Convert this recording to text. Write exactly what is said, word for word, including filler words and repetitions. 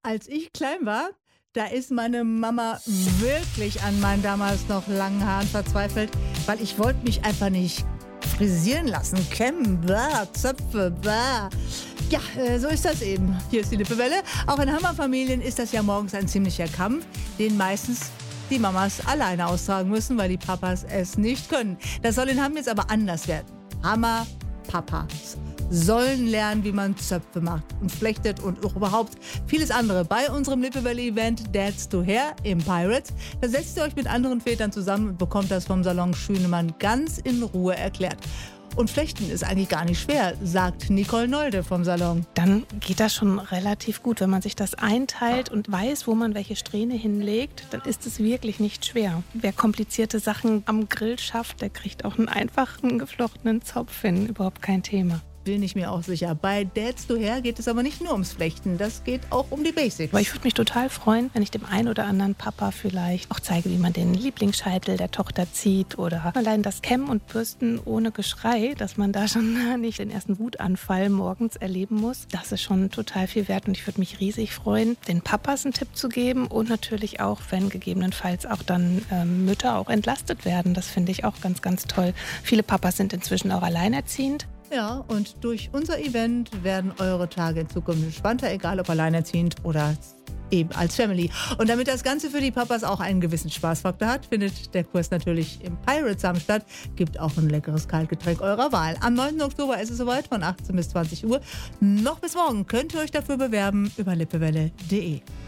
Als ich klein war, da ist meine Mama wirklich an meinen damals noch langen Haaren verzweifelt, weil ich wollte mich einfach nicht frisieren lassen. Kämmen, bäh, Zöpfe, bäh. Ja, äh, so ist das eben. Hier ist die Lippewelle. Auch in Hammerfamilien ist das ja morgens ein ziemlicher Kampf, den meistens die Mamas alleine austragen müssen, weil die Papas es nicht können. Das soll in Hamm jetzt aber anders werden. Hammer-Papas sollen lernen, wie man Zöpfe macht und flechtet und auch überhaupt vieles andere. Bei unserem Lippewelle-Event Dads to Hair im Pirates, da setzt ihr euch mit anderen Vätern zusammen und bekommt das vom Salon Schünemann ganz in Ruhe erklärt. Und Flechten ist eigentlich gar nicht schwer, sagt Nicole Nolde vom Salon. Dann geht das schon relativ gut. Wenn man sich das einteilt und weiß, wo man welche Strähne hinlegt, dann ist es wirklich nicht schwer. Wer komplizierte Sachen am Grill schafft, der kriegt auch einen einfachen geflochtenen Zopf hin. Überhaupt kein Thema. Bin ich mir auch sicher. Bei Dads to Hair geht es aber nicht nur ums Flechten, das geht auch um die Basics. Aber ich würde mich total freuen, wenn ich dem einen oder anderen Papa vielleicht auch zeige, wie man den Lieblingsscheitel der Tochter zieht oder allein das Kämmen und Bürsten ohne Geschrei, dass man da schon nicht den ersten Wutanfall morgens erleben muss. Das ist schon total viel wert und ich würde mich riesig freuen, den Papas einen Tipp zu geben und natürlich auch, wenn gegebenenfalls auch dann ähm, Mütter auch entlastet werden. Das finde ich auch ganz, ganz toll. Viele Papas sind inzwischen auch alleinerziehend. Ja, und durch unser Event werden eure Tage in Zukunft entspannter, egal ob alleinerziehend oder eben als Family. Und damit das Ganze für die Papas auch einen gewissen Spaßfaktor hat, findet der Kurs natürlich im Pirates Sam statt. Gibt auch ein leckeres Kaltgetränk eurer Wahl. Am neunten Oktober ist es soweit, von achtzehn bis zwanzig Uhr. Noch bis morgen könnt ihr euch dafür bewerben über lippewelle punkt de.